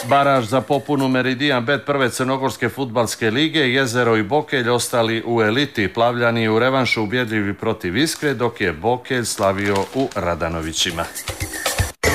Baraž za popunu Meridian Bet prve crnogorske fudbalske lige, Jezero i Bokelj ostali u eliti. Plavljani u revanšu ubjedljivi protiv Iskre, dok je Bokelj slavio u Radanovićima.